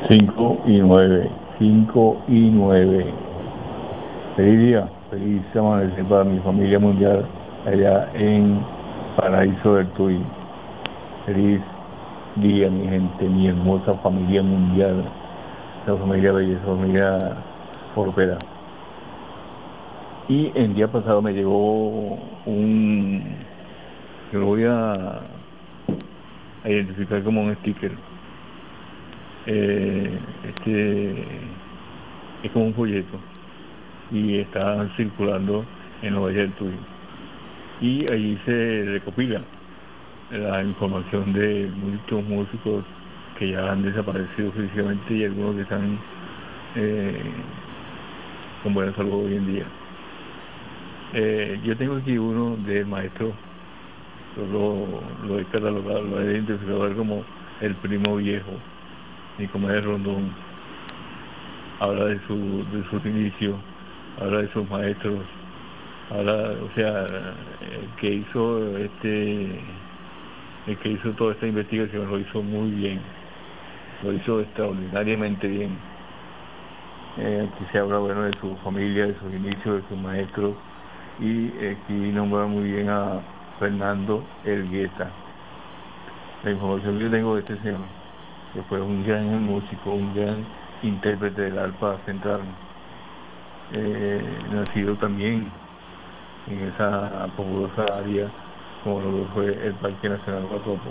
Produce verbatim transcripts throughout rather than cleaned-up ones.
Cinco y nueve, cinco y nueve. Feliz día, feliz amanecer para mi familia mundial allá en Paraíso del Tuy. Feliz día, mi gente, mi hermosa familia mundial, la familia belleza, familia Orbera. Y el día pasado me llegó un, yo lo voy a, a identificar como un sticker. Eh, este es como un folleto y está circulando en los valles del Tuy. Y allí se recopila la información de muchos músicos que ya han desaparecido físicamente y algunos que están eh, con buena salud hoy en día. Eh, yo tengo aquí uno del maestro, lo, lo he catalogado, lo he identificado como el primo viejo, Nicomedes Rondón. Habla de, su, de sus inicios, habla de sus maestros, habla, o sea, el que hizo este, el que hizo toda esta investigación lo hizo muy bien, lo hizo extraordinariamente bien. Eh, aquí se habla, bueno, de su familia, de sus inicios, de sus maestros, y aquí nombra muy bien a Fernando Elgueta. La información que yo tengo de este señor, que fue un gran músico, un gran intérprete del arpa central, eh, nacido también en esa populosa área como lo que fue el Parque Nacional Guatopo,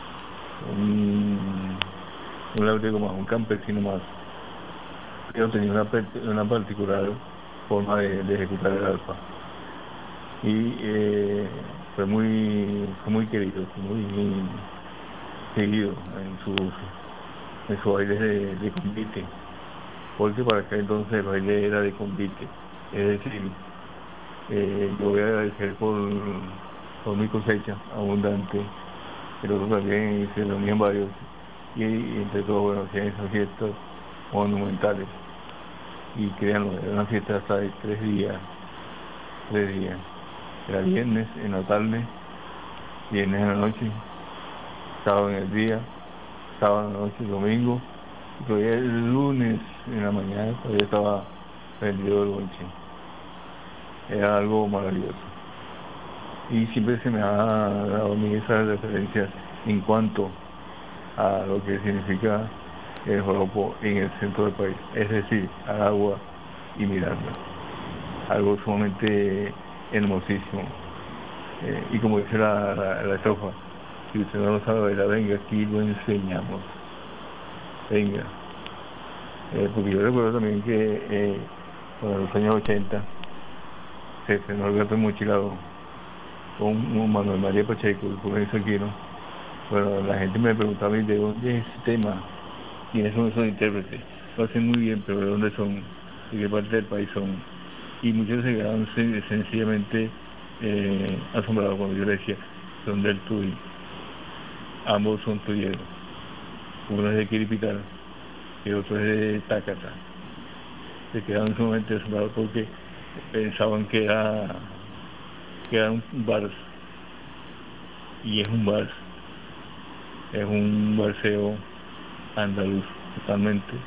un, un labriego más, un campesino más, pero tenía una, una particular forma de, de ejecutar el arpa y eh, fue muy fue muy querido, fue muy, muy seguido en sus en sus bailes de, de convite, porque para aquel entonces el baile era de convite, es decir, eh, yo voy a agradecer por, por mi cosecha abundante, pero también se reunían varios y, y entre todos, bueno, hacían esas fiestas monumentales y créanlo, era una fiesta hasta de tres días, tres días, era viernes en la tarde, viernes en la noche, sábado en el día, sábado en la noche, domingo, y todavía el lunes en la mañana todavía estaba vendido el bonche. Era algo maravilloso. Y siempre se me ha dado a mí esa referencia en cuanto a lo que significa el joropo en el centro del país, es decir, Aragua y Miranda. Algo sumamente hermosísimo. Eh, y como dice la, la, la estrofa, si usted no lo sabe bailar, venga, aquí lo enseñamos. Venga. Eh, porque yo recuerdo también que eh, en los años ochenta se estrenó El Gato Mochilado con Manuel María Pacheco y con Enzo Aquino. Bueno, la gente me preguntaba de dónde es ese tema, quiénes son esos intérpretes. Lo hacen muy bien, pero de dónde son, de qué parte del país son. Y muchos se quedaron sen sencillamente eh, asombrados cuando yo les decía, son del Tuy. Ambos son tuyeros. Uno es de Quiripitar y otro es de Tácata. Se quedaron sumamente asombrados porque pensaban que era, que era un vals. Y es un vals. Es un valseo andaluz, totalmente.